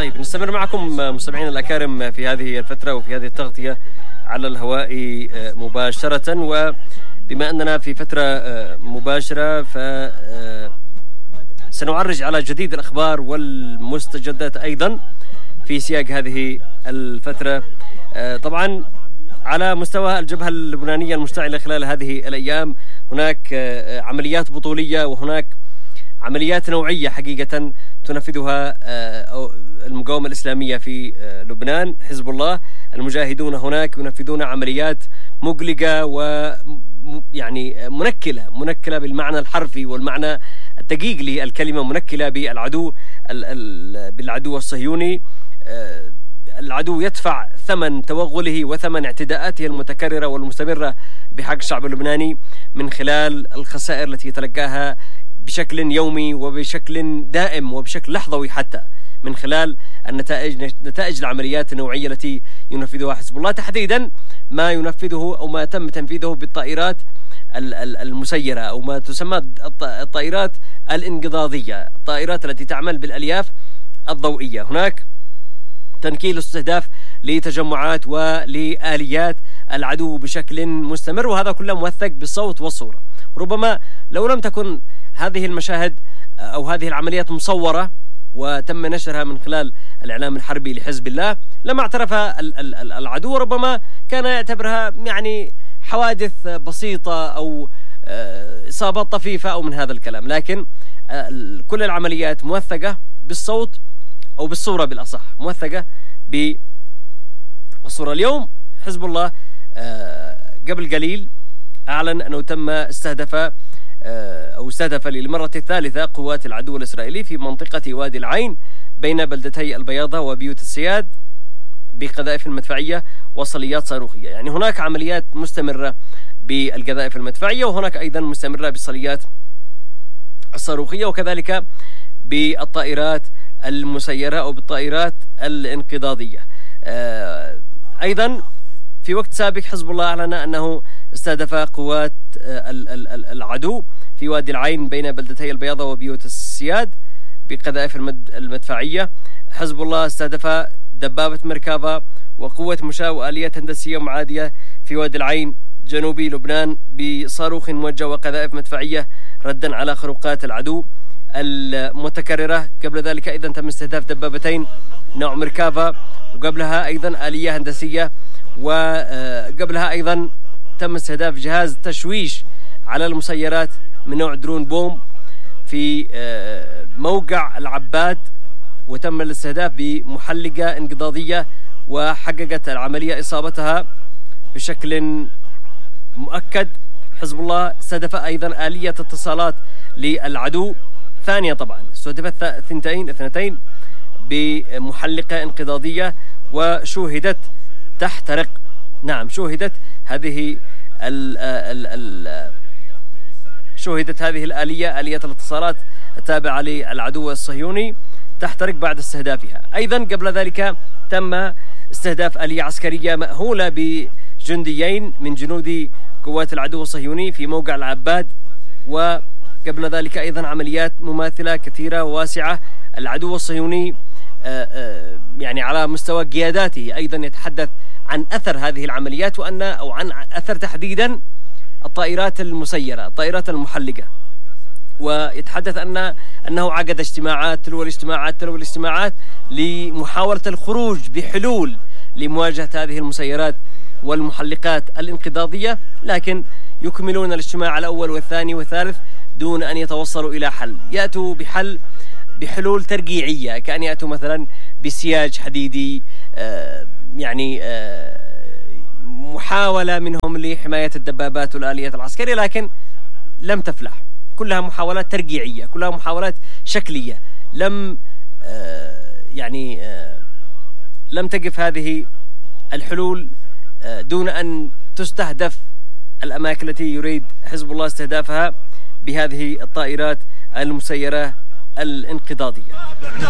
طيب نستمر معكم مستمعين الأكارم في هذه الفترة وفي هذه التغطية على الهواء مباشرة، وبما أننا في فترة مباشرة سنعرج على جديد الأخبار والمستجدات أيضا في سياق هذه الفترة. طبعا على مستوى الجبهة اللبنانية المشتعلة خلال هذه الأيام هناك عمليات بطولية وهناك عمليات نوعية حقيقة تنفذها المقاومة الإسلامية في لبنان. حزب الله المجاهدون هناك ينفذون عمليات مقلقة ويعني منكلة بالمعنى الحرفي والمعنى الدقيق للكلمة، منكلة بالعدو الصهيوني. العدو يدفع ثمن توغله وثمن اعتداءاته المتكررة والمستمرة بحق الشعب اللبناني من خلال الخسائر التي يتلقاها بشكل يومي وبشكل دائم وبشكل لحظوي، حتى من خلال نتائج العمليات النوعية التي ينفذها حزب الله، تحديدا ما ينفذه أو ما تم تنفيذه بالطائرات المسيرة أو ما تسمى الطائرات الانقضاضية، الطائرات التي تعمل بالألياف الضوئية. هناك تنكيل استهداف لتجمعات ولآليات العدو بشكل مستمر، وهذا كله موثق بالصوت والصورة. ربما لو لم تكن هذه المشاهد أو هذه العمليات مصورة وتم نشرها من خلال الإعلام الحربي لحزب الله لما اعترف العدو، ربما كان يعتبرها يعني حوادث بسيطة أو إصابات طفيفة أو من هذا الكلام، لكن كل العمليات موثقة بالصوت أو بالصورة، بالأصح موثقة بالصورة. اليوم حزب الله قبل قليل أعلن أنه تم استهدف للمرة الثالثة قوات العدو الإسرائيلي في منطقة وادي العين بين بلدتي البياضة وبيوت السياد بقذائف المدفعية وصليات صاروخية. يعني هناك عمليات مستمرة بالقذائف المدفعية، وهناك أيضا مستمرة بالصليات الصاروخية، وكذلك بالطائرات المسيرة أو بالطائرات الانقضاضية. أيضا في وقت سابق حزب الله أعلن أنه استهدف قوات العدو في وادي العين بين بلدتي البياضة وبيوت السياد بقذائف المدفعية. حزب الله استهدف دبابة مركافا وقوة مشاة وآليات هندسية معادية في وادي العين جنوبي لبنان بصاروخ موجه وقذائف مدفعية ردا على خروقات العدو المتكررة. قبل ذلك أيضا تم استهداف دبابتين نوع مركافا، وقبلها أيضا آلية هندسية، وقبلها أيضا تم استهداف جهاز تشويش على المسيرات من نوع درون بوم في موقع العباد، وتم الاستهداف بمحلقة انقضاضية، وحققت العملية إصابتها بشكل مؤكد. حزب الله استهدف أيضا آلية اتصالات للعدو ثانية، طبعا استهدفت اثنتين بمحلقة انقضاضية وشوهدت تحترق. نعم، شوهدت هذه الآلية، آلية الاتصالات التابعة للعدو الصهيوني، تحترق بعد استهدافها. أيضا قبل ذلك تم استهداف آلية عسكرية مأهولة بجنديين من جنود قوات العدو الصهيوني في موقع العباد، وقبل ذلك أيضا عمليات مماثلة كثيرة وواسعة. العدو الصهيوني يعني على مستوى قياداته أيضا يتحدث عن أثر هذه العمليات أو عن أثر تحديدا الطائرات المسيرة، الطائرات المحلقة، ويتحدث أنه عقد اجتماعات تلو الاجتماعات لمحاولة الخروج بحلول لمواجهة هذه المسيرات والمحلقات الانقضاضية، لكن يكملون الاجتماع الأول والثاني والثالث دون أن يتوصلوا إلى حل. يأتوا بحلول ترقيعية، كأن يأتوا مثلا بسياج حديدي، يعني محاولة منهم لحماية الدبابات والآليات العسكرية، لكن لم تفلح. كلها محاولات ترقيعية، كلها محاولات شكلية، لم تقف هذه الحلول دون أن تستهدف الأماكن التي يريد حزب الله استهدافها بهذه الطائرات المسيرة الانقضاضية.